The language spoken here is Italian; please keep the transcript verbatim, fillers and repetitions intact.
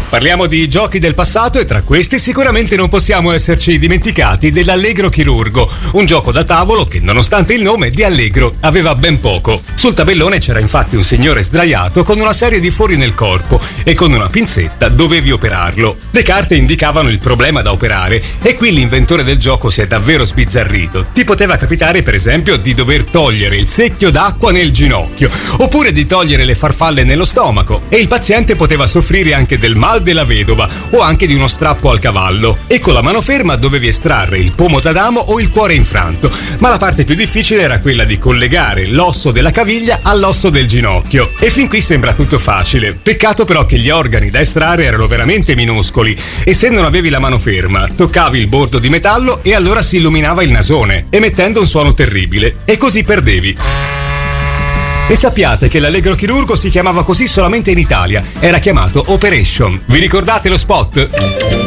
Parliamo di giochi del passato e tra questi sicuramente non possiamo esserci dimenticati dell'Allegro Chirurgo, un gioco da tavolo che nonostante il nome di Allegro aveva ben poco. Sul tabellone c'era infatti un signore sdraiato con una serie di fori nel corpo e con una pinzetta dovevi operarlo. Le carte indicavano il problema da operare e qui l'inventore del gioco si è davvero sbizzarrito. Ti poteva capitare per esempio di dover togliere il secchio d'acqua nel ginocchio oppure di togliere le farfalle nello stomaco e il paziente poteva soffrire anche del mal della vedova o anche di uno strappo al cavallo e con la mano ferma dovevi estrarre il pomo d'Adamo o il cuore infranto, ma la parte più difficile era quella di collegare l'osso della caviglia all'osso del ginocchio e fin qui sembra tutto facile. Peccato però che gli organi da estrarre erano veramente minuscoli e se non avevi la mano ferma toccavi il bordo di metallo e allora si illuminava il nasone emettendo un suono terribile e così perdevi. E sappiate che l'Allegro Chirurgo si chiamava così solamente in Italia, era chiamato Operation. Vi ricordate lo spot?